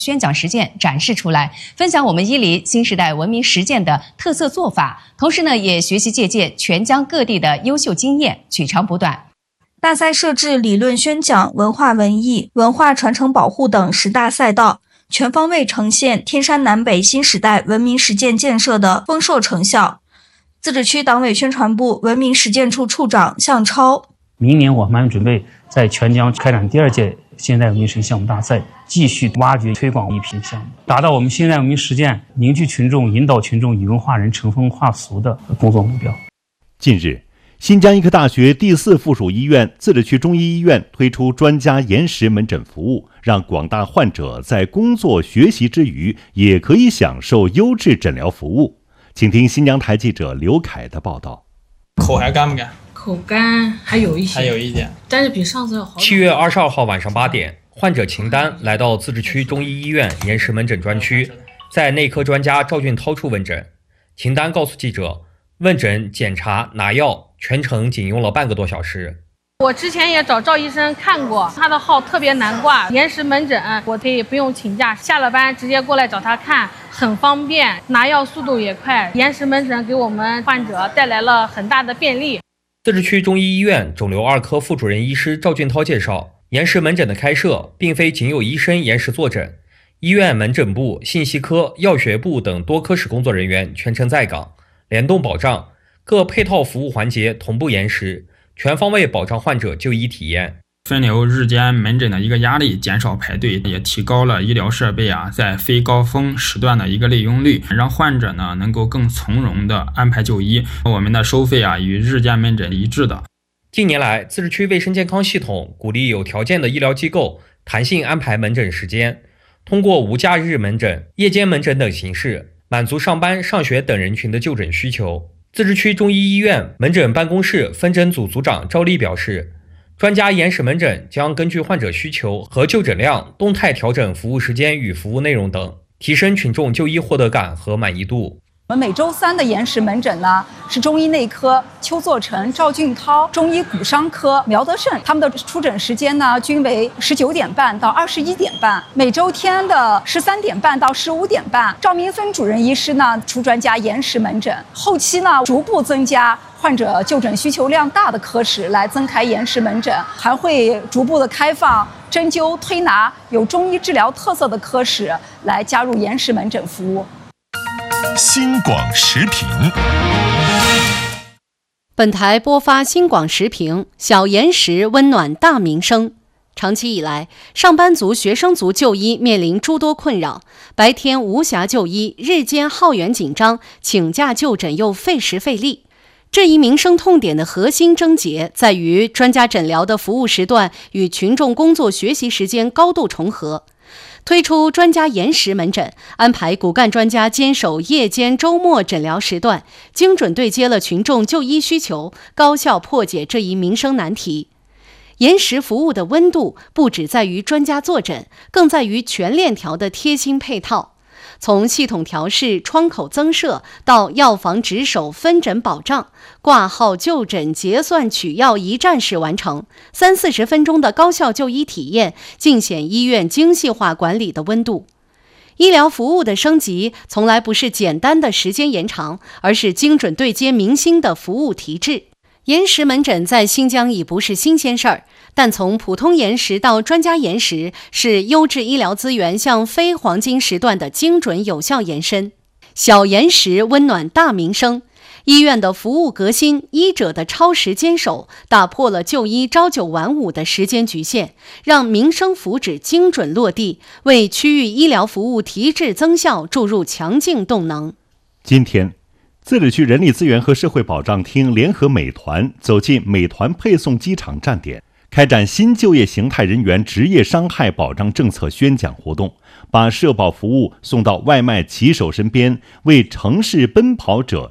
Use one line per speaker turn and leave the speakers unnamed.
宣讲实践展示出来，分享我们伊犁新时代文明实践的特色做法，同时呢，也学习借鉴全疆各地的优秀经验，取长补短。
大赛设置理论宣讲、文化文艺、文化传承保护等10大赛道，全方位呈现天山南北新时代文明实践建设的丰硕成效。自治区党委宣传部文明实践处处长向超：
明年我们准备在全疆开展第2届现代文明实践项目大赛，继续挖掘推广一批项目，达到我们现代文明实践凝聚群众、引导群众以文化人成风化俗的工作目标。
近日，新疆医科大学第4附属医院自治区中医医院推出专家延时门诊服务，让广大患者在工作学习之余也可以享受优质诊疗服务。请听新疆台记者刘凯的报道。
口还干不干？
口干还有一点，但是比上次要好。
7月22号晚上8点，患者秦丹来到自治区中医医院延时门诊专区，在内科专家赵俊涛处问诊。秦丹告诉记者，问诊、检查、拿药全程仅用了半个多小时。
我之前也找赵医生看过，他的号特别难挂，延时门诊我可以不用请假，下了班直接过来找他看，很方便，拿药速度也快。延时门诊给我们患者带来了很大的便利。
自治区中医医院肿瘤2科副主任医师赵俊涛介绍，延时门诊的开设并非仅有医生延时坐诊，医院门诊部、信息科、药学部等多科室工作人员全程在岗，联动保障，各配套服务环节同步延时，全方位保障患者就医体验。
分流日间门诊的一个压力，减少排队，也提高了医疗设备在非高峰时段的一个利用率，让患者呢能够更从容的安排就医。我们的收费与日间门诊一致的。
近年来，自治区卫生健康系统鼓励有条件的医疗机构弹性安排门诊时间，通过无假日门诊、夜间门诊等形式，满足上班、上学等人群的就诊需求。自治区中医医院门诊办公室分诊组组长赵丽表示，专家延时门诊将根据患者需求和就诊量动态调整服务时间与服务内容等，提升群众就医获得感和满意度。
我们每周3的延时门诊呢，是中医内科邱作成、赵俊涛，中医骨伤科苗德胜，他们的出诊时间呢均为19点半到21点半，每周天的13点半到15点半。赵明芬主任医师呢出专家延时门诊，后期呢逐步增加患者就诊需求量大的科室来增开延时门诊，还会逐步的开放针灸、推拿有中医治疗特色的科室来加入延时门诊服务。
新广时评，
本台播发新广时评，小延时温暖大民生。长期以来，上班族、学生族就医面临诸多困扰，白天无暇就医，日间耗员紧张，请假就诊又费时费力。这一民生痛点的核心症结在于专家诊疗的服务时段与群众工作学习时间高度重合。推出专家延时门诊，安排骨干专家坚守夜间、周末诊疗时段，精准对接了群众就医需求，高效破解这一民生难题。延时服务的温度不只在于专家坐诊，更在于全链条的贴心配套。从系统调试、窗口增设到药房值守、分诊保障，挂号、就诊、结算、取药一站式完成，30-40分钟的高效就医体验，尽显医院精细化管理的温度。医疗服务的升级从来不是简单的时间延长，而是精准对接民心的服务提质。延时门诊在新疆已不是新鲜事儿，但从普通延时到专家延时，是优质医疗资源向非黄金时段的精准有效延伸。小延时温暖大民生，医院的服务革新，医者的超时坚守，打破了就医朝9晚5的时间局限，让民生福祉精准落地，为区域医疗服务提质增效注入强劲动能。
今天，自治区人力资源和社会保障厅联合美团走进美团配送机场站点，开展新就业形态人员职业伤害保障政策宣讲活动，把社保服务送到外卖骑手身边，为城市奔跑者